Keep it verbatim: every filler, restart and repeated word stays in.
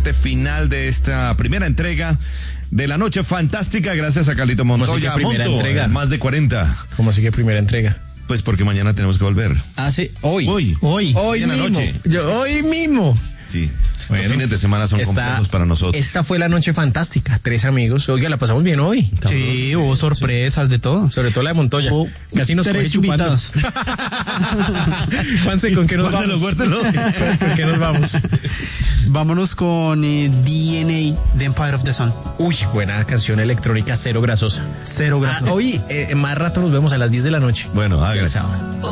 parte final de esta primera entrega de la Noche Fantástica, gracias a Carlito Montoya. ¿Cómo así que primera Monto, entrega? Más de cuarenta. ¿Cómo así que primera entrega? Pues porque mañana tenemos que volver. Ah, sí, hoy. Hoy. Hoy. Hoy en la mismo. noche. Yo, hoy mismo. Sí. Bueno, los fines de semana son esta, complejos para nosotros. Esta fue la Noche Fantástica. Tres amigos. Oiga, la pasamos bien hoy. Sí, sí, hubo sorpresas, sí, de todo. Sobre todo la de Montoya. Oh, Casi nos tres invitados. Juanse, ¿con qué nos Guárdalo, vamos? guárdalo. ¿Con qué nos vamos? Vámonos con eh, D N A, The Empire of the Sun. Uy, buena canción electrónica, cero grasosa. Cero grasosa. Ah, hoy, eh, más rato nos vemos a las diez de la noche. Bueno, hágale. Sábado.